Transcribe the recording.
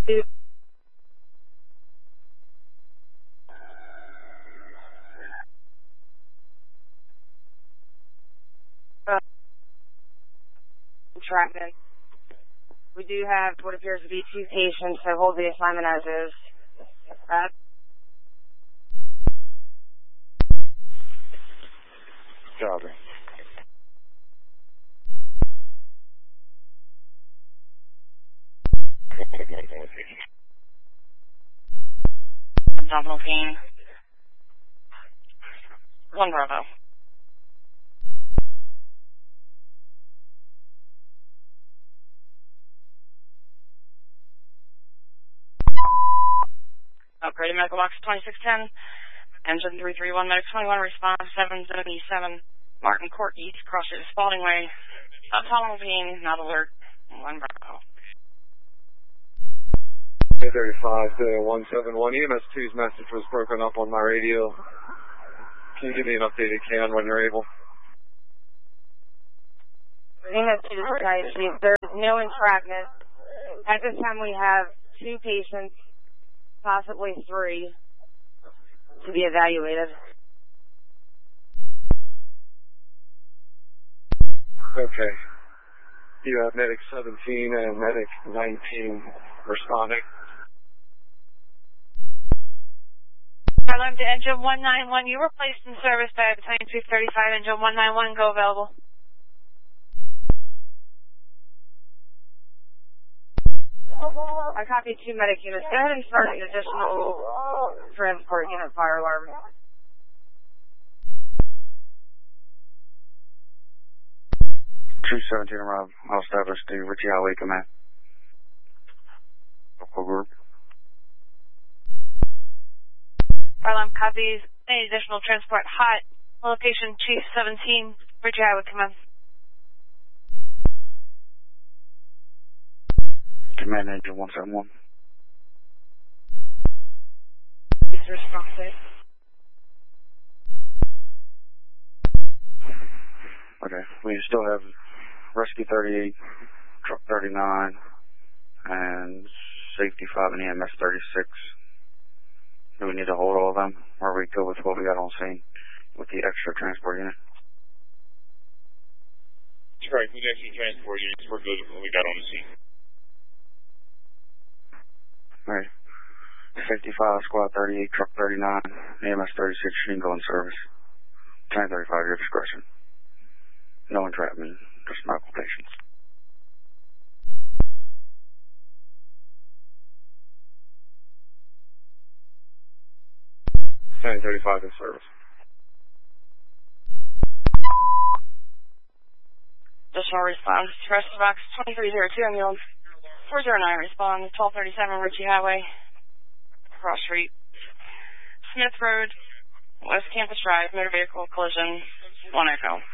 Entrapment. We do have what appears to be 2 patients, so hold the assignment as is. Copy. Abdominal pain. 1 Bravo. Upgraded medical box 2610. Engine 331, medic 21, response 777. Martin Court East, cross street Spalding Way. Abdominal pain, not alert. 1 Bravo. 35 to 171. EMS2's message was broken up on my radio. Can you give me an updated CAN when you're able? EMS2 is there's no entrapment. At this time we have 2 patients, possibly 3, to be evaluated. Okay. You have medic 17 and medic 19 responding. Alarm to engine 191. You were placed in service by Battalion 235. Engine 191, go available. I copy 2 medic units. Go ahead and start an additional transport unit fire alarm. True 17 arrived. I'll establish the Ritchie Highway Command. Local group. Alarm copies. Any additional transport hot. Location Chief 17, Ritchie Highway Command. Command engine 171. It's responsive. Okay. We still have Rescue 38, Truck 39, and Safety 5 and EMS 36. Do we need to hold all of them, or we go with what we got on scene with the extra transport unit? Correct. With the extra transport units, we're good with what we got on the scene. All right. Safety 5, Squad 38, Truck 39, EMS 36, you can go in service. 1035, your discretion. No entrapment, just medical patients. (1035) in service. Additional response. Rescue box 2302 ambulance 409 responds 1237 Ritchie Highway, cross street, Smith Road, West Campus Drive, motor vehicle collision, 1 Echo.